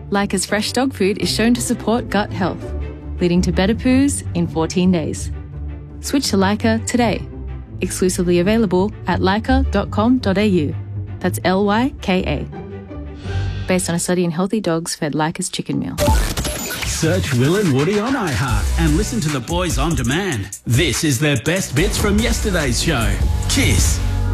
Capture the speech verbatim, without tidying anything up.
Lyca's fresh dog food is shown to support gut health, leading to better poos in fourteen days. Switch to Lyca today. Exclusively available at lyca dot com dot a u. That's L Y K A. Based on a study in healthy dogs fed Lyca's chicken meal. Search Will and Woody on iHeart and listen to the boys on demand. This is their best bits from yesterday's show. Kiss.